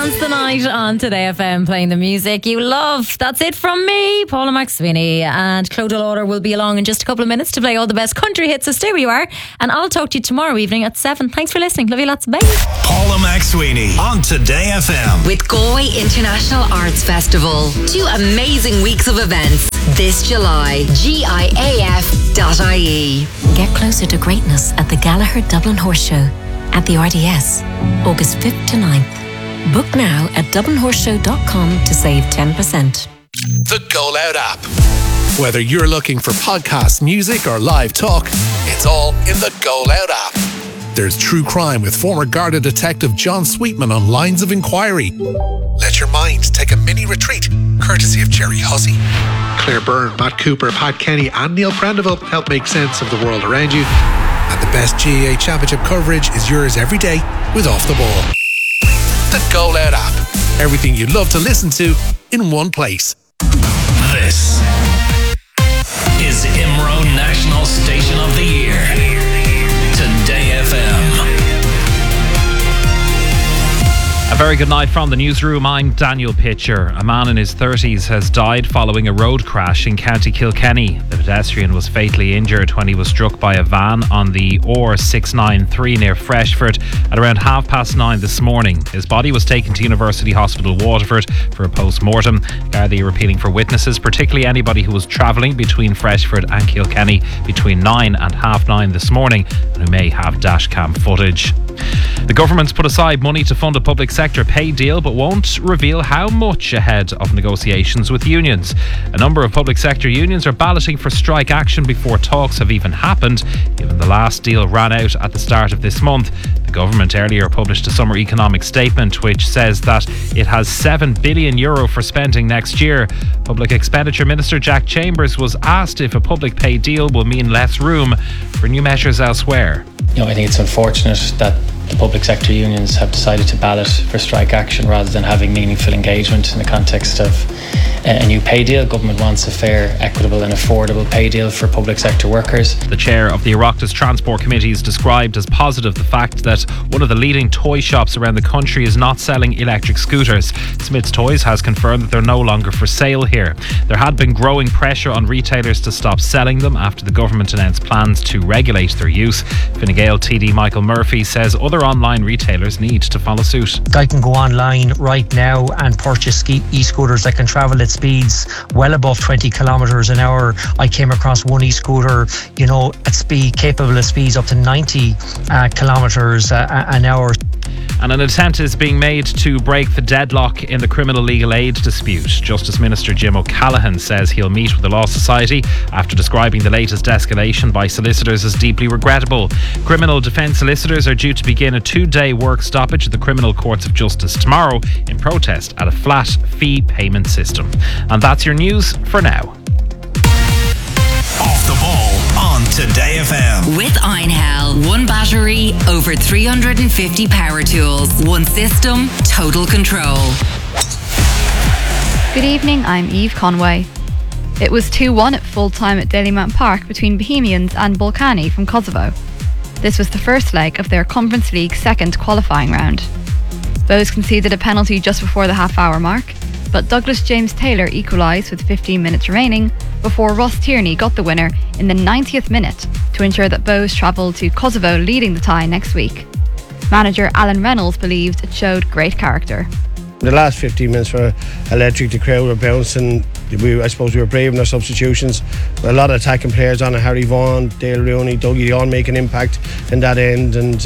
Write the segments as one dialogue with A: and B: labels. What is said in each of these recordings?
A: Dance the Night on Today FM, playing the music you love. That's it from me, Paula McSweeney. And Clodagh Lauder will be along in just a couple of minutes to play all the best country hits. So stay where you are. And I'll talk to you tomorrow evening at 7. Thanks for listening. Love you lots. Bye.
B: Paula McSweeney on Today FM.
C: With Galway International Arts Festival. 2 amazing weeks of events this July. GIAF.ie.
D: Get closer to greatness at the Gallagher Dublin Horse Show at the RDS, August 5th to 9th. Book now at dublinhorseshow.com to save 10%.
E: The Go Loud app. Whether you're looking for podcasts, music or live talk, it's all in the Go Loud app. There's true crime with former Garda detective John Sweetman on Lines of Inquiry. Let your mind take a mini retreat, courtesy of Jerry Hussey. Claire Byrne, Matt Cooper, Pat Kenny and Neil Prendeville help make sense of the world around you. And the best GAA Championship coverage is yours every day with Off the Ball. The Go Loud app. Everything you'd love to listen to in one place.
B: This is IMRO National Station of the Year. Today FM.
F: A very good night from the newsroom. I'm Daniel Pitcher. A man in his 30s has died following a road crash in County Kilkenny. The pedestrian was fatally injured when he was struck by a van on the R693 near Freshford at around 9:30 this morning. His body was taken to University Hospital Waterford for a post-mortem. Gardaí are appealing for witnesses, particularly anybody who was travelling between Freshford and Kilkenny between 9 and 9:30 this morning and who may have dashcam footage. The government's put aside money to fund a public sector pay deal but won't reveal how much ahead of negotiations with unions. A number of public sector unions are balloting for strike action before talks have even happened, given the last deal ran out at the start of this month. The government earlier published a summer economic statement which says that it has €7 billion for spending next year. Public Expenditure Minister Jack Chambers was asked if a public pay deal will mean less room for new measures elsewhere.
G: I think it's unfortunate that the public sector unions have decided to ballot for strike action rather than having meaningful engagement in the context of a new pay deal. Government wants a fair, equitable and affordable pay deal for public sector workers.
F: The chair of the Oireachtas Transport Committee has described as positive the fact that one of the leading toy shops around the country is not selling electric scooters. Smith's Toys has confirmed that they're no longer for sale here. There had been growing pressure on retailers to stop selling them after the government announced plans to regulate their use. Fine Gael TD Michael Murphy says other online retailers need to follow suit.
H: I can go online right now and purchase e-scooters that can travel at speeds well above 20 kilometres an hour. I came across one e-scooter, at speed capable of speeds up to 90 kilometres an hour.
F: And an attempt is being made to break the deadlock in the criminal legal aid dispute. Justice Minister Jim O'Callaghan says he'll meet with the Law Society after describing the latest escalation by solicitors as deeply regrettable. Criminal defence solicitors are due to begin a 2-day work stoppage at the Criminal Courts of Justice tomorrow in protest at a flat fee payment system. And that's your news for now.
B: Off the Ball on Today FM.
C: With Einhell. 1 battery, over 350 power tools. 1 system, total control.
I: Good evening, I'm Eve Conway. It was 2-1 at full time at Dalymount Park between Bohemians and Balkany from Kosovo. This was the first leg of their Conference League second qualifying round. Bohs conceded a penalty just before the half-hour mark, but Douglas James Taylor equalised with 15 minutes remaining before Ross Tierney got the winner in the 90th minute to ensure that Bohs travelled to Kosovo leading the tie next week. Manager Alan Reynolds believed it showed great character.
J: The last 15 minutes were electric. The crowd were bouncing. I suppose we were brave in our substitutions. A lot of attacking players on it. Harry Vaughan, Dale Rooney, Dougie all make an impact in that end. And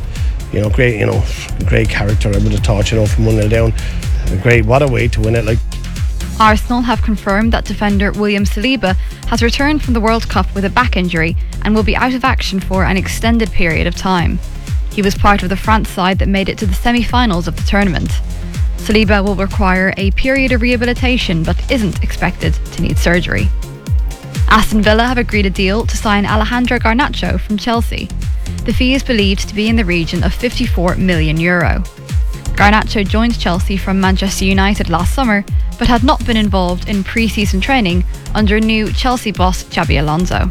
J: great character. I would have thought, from 1-0 down. What a way to win it.
I: Arsenal have confirmed that defender William Saliba has returned from the World Cup with a back injury and will be out of action for an extended period of time. He was part of the France side that made it to the semi-finals of the tournament. Saliba will require a period of rehabilitation but isn't expected to need surgery. Aston Villa have agreed a deal to sign Alejandro Garnacho from Chelsea. The fee is believed to be in the region of €54 million. Garnacho joined Chelsea from Manchester United last summer but had not been involved in pre-season training under new Chelsea boss Xabi Alonso.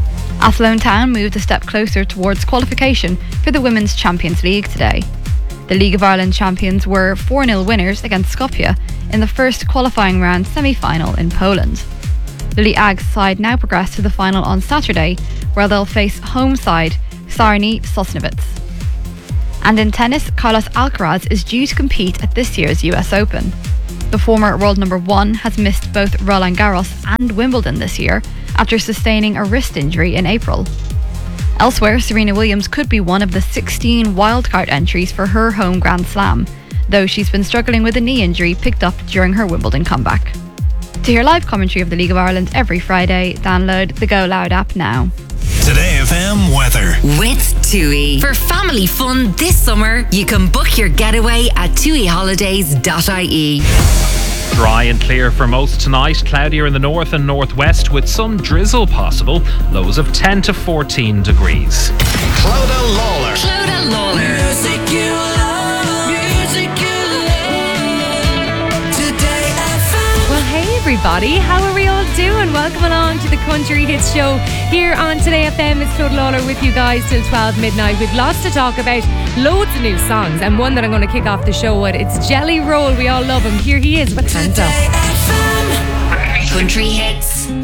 I: Athlone Town moved a step closer towards qualification for the Women's Champions League today. The League of Ireland champions were 4-0 winners against Skopje in the first qualifying round semi-final in Poland. Lily Ag's side now progress to the final on Saturday, where they'll face home side Sarny Sosnovitz. And in tennis, Carlos Alcaraz is due to compete at this year's US Open. The former world number 1 has missed both Roland Garros and Wimbledon this year after sustaining a wrist injury in April. Elsewhere, Serena Williams could be one of the 16 wildcard entries for her home Grand Slam, though she's been struggling with a knee injury picked up during her Wimbledon comeback. To hear live commentary of the League of Ireland every Friday, download the Go Loud app now.
B: Today FM weather.
C: With TUI. For family fun this summer, you can book your getaway at tuiholidays.ie.
F: Dry and clear for most tonight. Cloudier in the north and northwest with some drizzle possible. Lows of 10 to 14 degrees.
B: Clodagh Lawler.
C: Clodagh Lawler.
B: Music you love. Music you love. Today FM.
A: Well, hey everybody, how are we all doing? Welcome along to the Country Hits Show here on Today FM. It's Clodagh Lawler with you guys till 12 midnight. We've lots to talk about, loads of new songs, and one that I'm going to kick off the show with. It's Jelly Roll. We all love him. Here he is with Hands Up.
C: Country Hits.